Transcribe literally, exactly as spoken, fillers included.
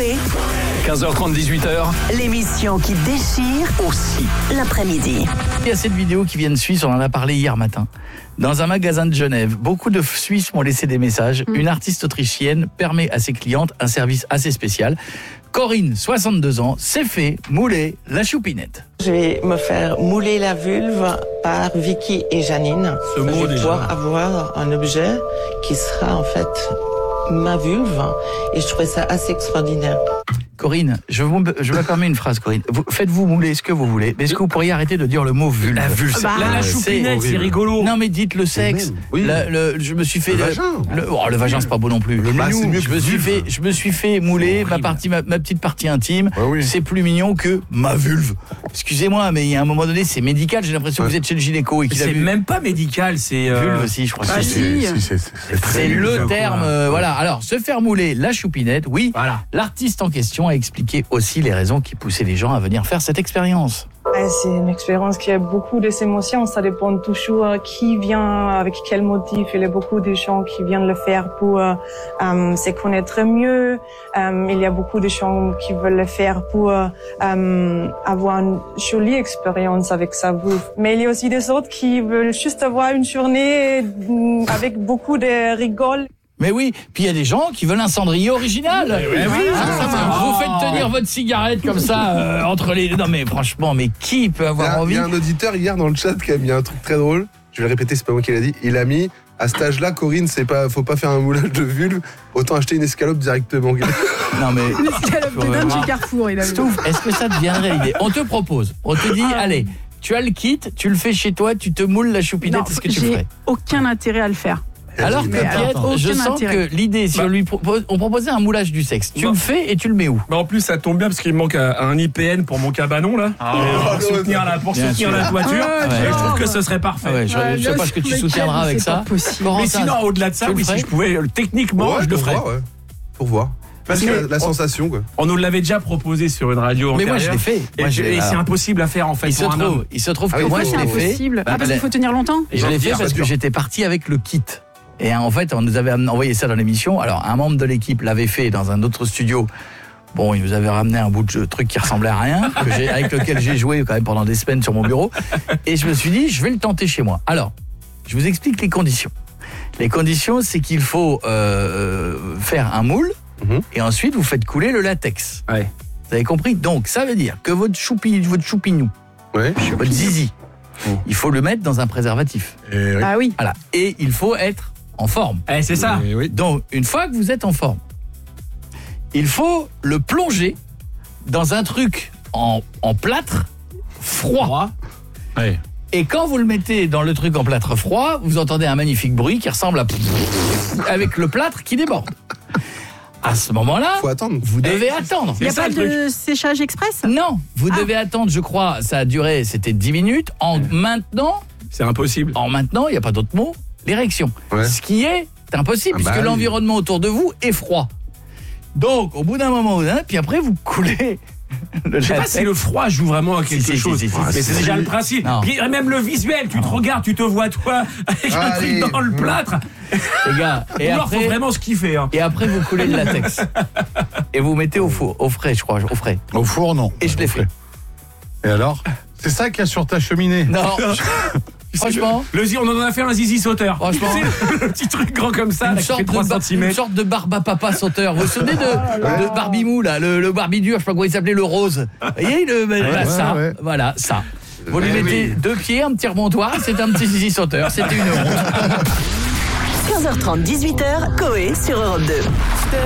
Coé. quinze heures trente, dix-huit heures. L'émission qui déchire aussi l'après-midi. Il y a cette vidéo qui vient de Suisse, on en a parlé hier matin. Dans un magasin de Genève, beaucoup de Suisses m'ont laissé des messages. Mmh. Une artiste autrichienne permet à ses clientes un service assez spécial. Corinne, soixante-deux ans, s'est fait mouler la choupinette. Je vais me faire mouler la vulve par Vicky et Janine. Ce mot je vais déjà. pouvoir avoir un objet qui sera en fait ma vulve et je trouvais ça assez extraordinaire. Corinne, je vous, je me permets une phrase, Corinne. Vous, faites-vous mouler ce que vous voulez, mais est-ce que vous pourriez arrêter de dire le mot vulve? La vulve, c'est... Bah, la, la choupinette, c'est, c'est rigolo. Non, mais dites le sexe. Oui. La, le, je me suis fait... Le le, vagin. Le, oh, le vagin, c'est pas beau non plus. Le bah, c'est mieux je, que me suis vulve. fait, je me suis fait mouler ma, partie, ma, ma petite partie intime. Ah oui. C'est plus mignon que ma vulve. Excusez-moi, mais il y a un moment donné, c'est médical. J'ai l'impression Ouais. que vous êtes chez le gynéco et qu'il a C'est vu... même pas médical, c'est... euh, Vulve aussi, je crois. Ah, que c'est- si. Si, c'est, c'est, c'est très C'est nul, le ça, terme, quoi. euh, voilà. Alors, se faire mouler la choupinette, oui. Voilà. L'artiste en question a expliqué aussi les raisons qui poussaient les gens à venir faire cette expérience. Ouais, c'est une expérience qui a beaucoup d'émotions. Ça dépend toujours euh, qui vient, avec quel motif. Il y a beaucoup de gens qui viennent le faire pour euh, euh, se connaître mieux. Euh, il y a beaucoup de gens qui veulent le faire pour euh, euh, avoir une jolie expérience avec sa vulve. Mais il y a aussi des autres qui veulent juste avoir une journée euh, avec beaucoup de rigole. Mais oui, puis il y a des gens qui veulent un cendrier original. oui, Ah, ça va. oh. Vous faites tenir votre cigarette comme ça euh, entre les... Non mais franchement, mais qui peut Il y, avoir a, il envie y a un auditeur hier dans le chat qui a mis un truc très drôle. Je vais le répéter, c'est pas moi qui l'a dit. Il a mis à cet âge-là, Corinne, c'est pas, faut pas faire un moulage de vulve, autant acheter une escalope directement. Non mais... Escalope de dingue chez Carrefour, il a vu. Stouff, est-ce que ça deviendrait l'idée? On te propose, on te dit, allez, tu as le kit, tu le fais chez toi, tu te moules la choupinette, Non, est-ce que tu le j'ai ferais? aucun intérêt à le faire. Alors que Mais alors, Pietre, je aucun sens intérêt. que l'idée, si Bah. on lui propose, on proposait un moulage du sexe, tu Bah. le fais et tu le mets où? Bah en plus ça tombe bien parce qu'il me manque un, un I P N pour mon cabanon là Ah. Et pour soutenir la, pour Bien soutenir sûr. la toiture Ah, et je trouve j'adore. que ce serait parfait. Ah ouais, je, Ouais, je sais là, pas ce que tu lequel, soutiendras avec c'est ça. pas possible. Corentin, Mais sinon au-delà de ça, tu le oui, si ferais je pouvais euh, techniquement Ouais, je le pour ferais. voir, ouais. Pour voir. Parce que la, la sensation, quoi. On nous l'avait déjà proposé sur une radio mais moi je antérieure. l'ai fait. Et, Moi, je l'ai- et c'est alors, impossible à faire en fait il se pour un trouve, homme. il se trouve Ah que oui, moi faut- je C'est l'ai fait. impossible. Bah, Ah, parce la- qu'il faut tenir longtemps. Et je l'ai fait Bien parce que sûr. j'étais parti avec le kit. Et en fait, on nous avait envoyé ça dans l'émission. Alors, un membre de l'équipe l'avait fait dans un autre studio. Bon, il nous avait ramené un bout de jeu- truc qui ressemblait à rien, que j'ai- avec lequel j'ai joué quand même pendant des semaines sur mon bureau. Et je me suis dit, je vais le tenter chez moi. Alors, je vous explique les conditions. Les conditions, c'est qu'il faut euh, faire un moule Mhm. et ensuite vous faites couler le latex. Ouais. Vous avez compris? Donc, ça veut dire que votre choupi, votre choupignou, Ouais. votre zizi, Oh. il faut le mettre dans un préservatif. Et, oui. Ah oui. Voilà. Et il faut être en forme. Eh, c'est ça. Et oui. Donc, une fois que vous êtes en forme, il faut le plonger dans un truc en, en plâtre froid. Ouais. Et quand vous le mettez dans le truc en plâtre froid, vous entendez un magnifique bruit qui ressemble à... avec le plâtre qui déborde. À ce moment-là, Faut attendre. vous devez attendre. Il n'y a C'est ça, pas le de séchage express? Non, vous Ah. devez attendre, je crois, ça a duré, c'était dix minutes. En maintenant, C'est impossible. en maintenant, il n'y a pas d'autre mot, l'érection. Ouais. Ce qui est impossible, Ah bah puisque oui. l'environnement autour de vous est froid. Donc, au bout d'un moment, hein, puis après, vous coulez le Je sais pas latex. si le froid joue vraiment à quelque Si, si, chose. si, si, si, mais si, c'est si. déjà le principe. Non. Puis même le visuel, tu te regardes, tu te vois toi avec un Allez. truc dans le plâtre. Les gars, et Ou alors faut après, vraiment se kiffer. Hein. et après, vous coulez le latex. Et vous mettez au four, au frais, je crois, au frais. Au four, non. Et je l'ai fait. Et alors? C'est ça qu'il y a sur ta cheminée? Non, franchement, Le zi- on en a fait un zizi sauteur. Franchement. Tu sais, le petit truc grand comme ça, une là, qui sorte, fait de trois ba- une centimètres. sorte de barbe à papa sauteur. Vous vous souvenez de, de Barbie Mou, là, le, le Barbie dur, je sais pas comment il s'appelait, le rose. Vous voyez, le, bah, ouais, ça, ouais. voilà, ça. Vous lui Eh mettez oui. deux pieds, un petit remontoir, c'est un petit zizi sauteur, c'était une honte. quinze heures trente, dix-huit heures, Coé sur Europe deux.